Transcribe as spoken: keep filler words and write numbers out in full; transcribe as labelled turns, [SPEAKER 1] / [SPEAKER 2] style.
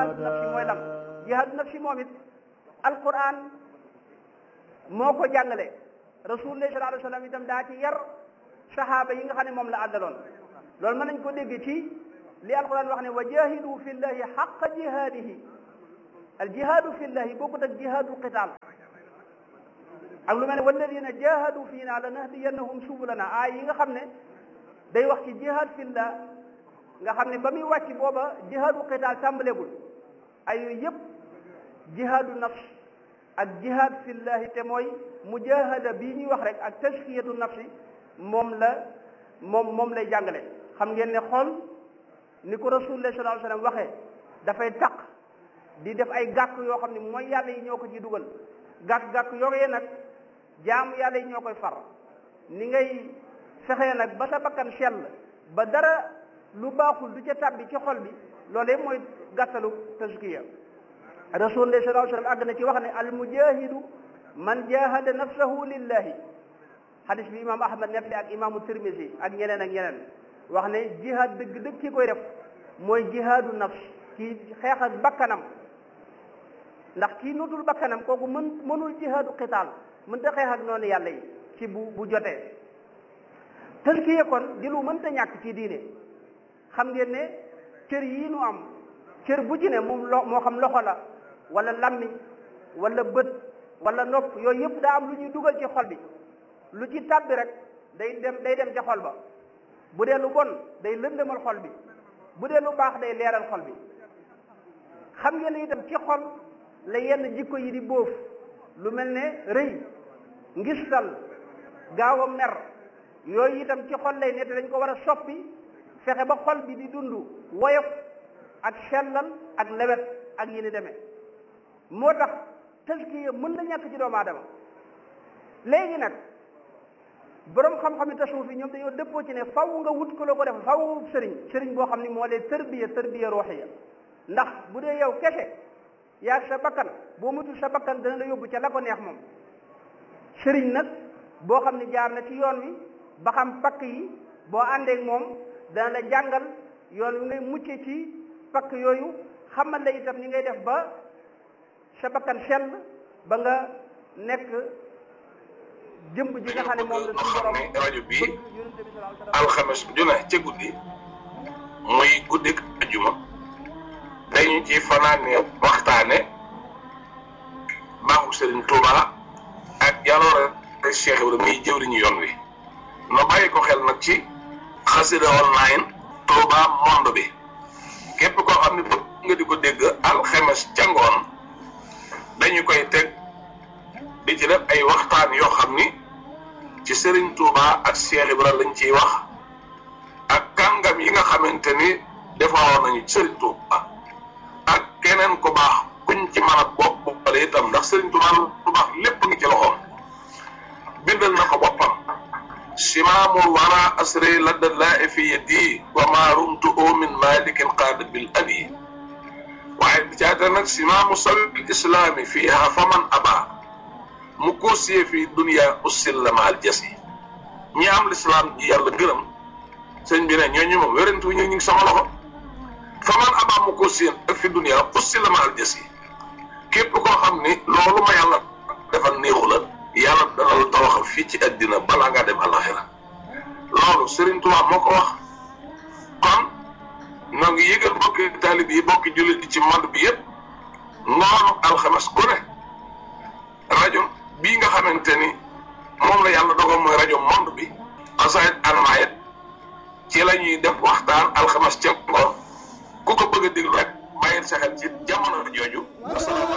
[SPEAKER 1] jihaadu nafsi mooy lan jihaadu nafsi moom it alquran moo ko jàngale rasulullah sallallahu alayhi wa sallam itam daa ci yar sahaaba yi nga xam ne moom la àndaloon loolu mën nañ ko dégg ci li alquran wax ne wa jahidu fi llahi xaqa jihaadihi al jihaadu fi llahi bokkut ak jihaadu qital ak lu mel ne walladina jahadu fiina lanahdiyannahum subulana aay yi nga xam ne day wax ci jihaad fillah nga xam ne ba muy wàcc booba jihaadu qital tàmbaleegul ay yooyu yëpp jihaadu nafs ak jihaad fillahi te mooy mujahada bii ñuy wax rek ak tazkiyatu nafsi moom la moom moom lay jàngale xam ngeen ne xool ni ko rasulullah sallallahu alayhi wasallam waxee dafay taq di def ay gàkk yoo xam ne mooy yàlla yi ñoo ko ci dugal gàkk-gàkk yooyee nag jaamu yàlla yi ñoo koy far ni ngay fexee nag ba sa bakkan sell ba dara lu baaxul du ca tàbbi ci xol bi loolee mooy gàttalu tazkiya rasulullah sallallahu alayhi wasallam àgg na ci wax ne al mujahidu man jahada nafsahu lillahi hadis bi imam ahmad nettali ak imaamu tirmisi ak ñeneen ak ñeneen wax ne jihaad dëgg dëgg ki koy def mooy jihaadu nafs kii xeex ak bakkanam ndax kii nutul bakkanam kooku mën mënul jihaadu qitaal mënta xeex ak noonu yàlla yi ci bu bu jotee tazkiya kon di lu mënta ñàkk ci diine xam ngeen ne cër yii nu am cër bu ci ne moom lo moo xam loxo la wala lammiñ wala bët wala nopp yooyu yëpp daa am lu ñuy dugal ci xol bi lu ci tàbbi rek day dem day dem ca xol ba bu dee lu bon day lëndëmal xol bi bu dee lu baax day leeral xol bi xam ngeen ne itam ci xol la yenn jikko yi di bóof lu mel ne rëy ngistal gaaw a mer yooyu itam ci xol lay ne te dañ ko war a soppi fexe ba xol bi di dund woyof ak sellal ak lewet ak yi ni demee moo tax tazkiya mën na ñàkk ci doomu aadama léegi nag borom xam-xam tasawuf yi ñoom dañoo dëppoo ci ne faw nga wut ko la ko def faw nga wut sëriñ sëriñ boo xam ni moo lay tërbiya tërbiya ruuxiya ndax bu dee yow kese yaa sa bakkan boo mutul sa bakkan dana la yóbbu ca la ko neex moom sëriñ nag boo xam ne jaar na ci yoon wi ba xam pakk yi boo àndeek moom dana la jàngal yoon wi ngay mucce ci pakk yooyu xamal la itam ni ngay def ba sa bakkan sell ba nga nekk jëmb ji nga xam ne moom la suñu borom
[SPEAKER 2] rajo bii alxames ju ne ca guddi muy guddik ajuma dañu ci fanaane waxtaane baaxu Serigne Touba ak jaloore Cheikh Ibrahima muy jëwriñu yoon wi no bàyyi ko xel nag ci xasida online Touba monde bi képp koo xam ne bëgg nga di ko dégg alxames ca ngoon dañu koy teg di ci def ay waxtaan yoo xam ni ci Serigne Touba ak Cheikh Ibrahima lañ ciy wax ak kàngam yi nga xamante ni defaroon nañu ci Serigne Touba ak keneen ku baax kuñ ci mën a bopp boppale itam ndax Serigne Touba lu baax lépp ngi ci loxoom bindal na ko boppam simaamul wara asri ladda laa fi yadi wa ma rumtu min malikin qaada bil adi waaye bi caata nag simaamu sabil islaami fiiha faman aba mu koosiyee fii dunia ussil la maal jasi ñi am lislaam ji yàlla gërëm sëñ bi ne ñooñu moom wérantu ñu ngi sama loxo faman aba mu koosiyee ak fi dunia ussil la maal jasi képp koo xam ni loolu ma yàlla defal néexu la yàlla dana la tawaxal fii ci àddina balaa ngaa dem àllaxira loolu Serigne Touba moo ko wax kon ñoo ngi yëgal bokki taalib yi bokki jullit yi ci monde bi yëpp ngoonu alxames ku ne rajo bii nga xamante ni moom la yàlla dogal mooy rajo monde bi asayit anmayet ci la ñuy def waxtaan alxames ca ngoon ku ko bëgg a déglu rek bàyyil sa xel ci jamono jooju.